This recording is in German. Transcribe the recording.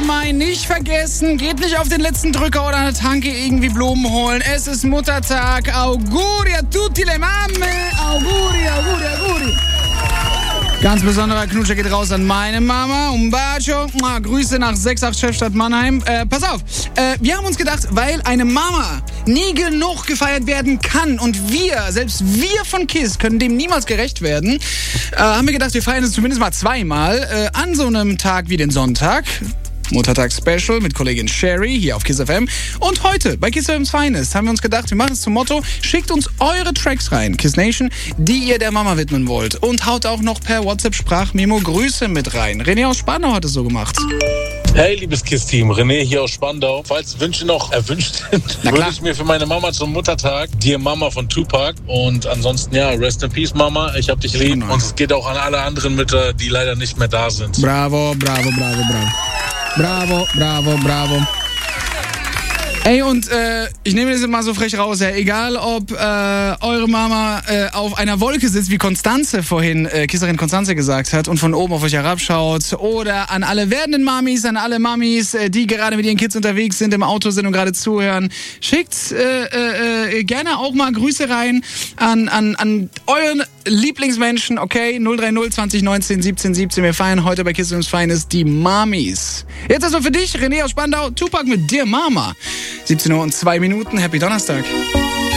Mai nicht vergessen. Geht nicht auf den letzten Drücker oder eine Tanke irgendwie Blumen holen. Es ist Muttertag. Auguri a tutti le mamme. Auguri, auguri, auguri. Ganz besonderer Knutscher geht raus an meine Mama, Bacio. Grüße nach 68 Chefstadt Mannheim. Pass auf, wir haben uns gedacht, weil eine Mama nie genug gefeiert werden kann und selbst wir von KISS können dem niemals gerecht werden, haben wir gedacht, wir feiern es zumindest mal zweimal an so einem Tag wie den Sonntag. Muttertags-Special mit Kollegin Sherry hier auf KISS FM. Und heute bei KISS FM's Finest haben wir uns gedacht, wir machen es zum Motto, schickt uns eure Tracks rein, KISS Nation, die ihr der Mama widmen wollt. Und haut auch noch per WhatsApp-Sprachmemo Grüße mit rein. René aus Spandau hat es so gemacht. Hey, liebes KISS-Team, René hier aus Spandau. Falls Wünsche noch erwünscht sind, würde ich mir für meine Mama zum Muttertag Dear Mama von Tupac und ansonsten, ja, Rest in Peace, Mama, ich hab dich lieb. Und es geht auch an alle anderen Mütter, die leider nicht mehr da sind. Bravo, bravo, bravo, bravo. Bravo, bravo, bravo. Ey, und ich nehme das mal so frech raus, ja. Egal, ob eure Mama auf einer Wolke sitzt, wie Konstanze vorhin, Kisserin Konstanze gesagt hat, und von oben auf euch herabschaut, oder an alle werdenden Mamis, an alle Mamis, die gerade mit ihren Kids unterwegs sind, im Auto sind und gerade zuhören, schickt gerne auch mal Grüße rein an euren Lieblingsmenschen, okay? 030 2019 17 17. Wir feiern heute bei KISS FM's Finest die Mamis. Jetzt erstmal für dich, René aus Spandau, Tupac mit Dear Mama. 17 Uhr und 2 Minuten. Happy Donnerstag.